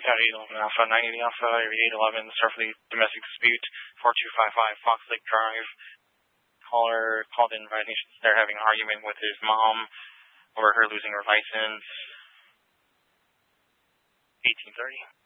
811 Alpha, 980 Alpha, area 811, Starfleet domestic dispute, 4255 Fox Lake Drive. Caller called in violations. They're having an argument with his mom over her losing her license. 1830.